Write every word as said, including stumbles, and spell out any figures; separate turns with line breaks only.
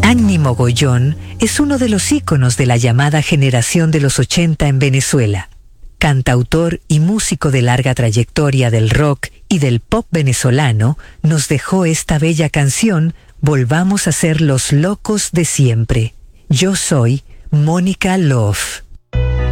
Agni Mogollón es uno de los íconos de la llamada generación de los ochenta en Venezuela. Cantautor y músico de larga trayectoria del rock y del pop venezolano, nos dejó esta bella canción Volvamos a ser los locos de siempre. Yo soy Mónica Love.